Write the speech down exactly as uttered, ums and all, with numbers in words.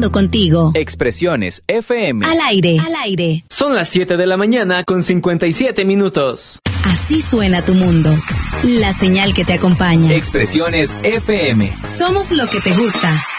conectado contigo. Expresiones F M. Al aire, al aire. Son las siete de la mañana con cincuenta y siete minutos. Así suena tu mundo. La señal que te acompaña. Expresiones F M. Somos lo que te gusta.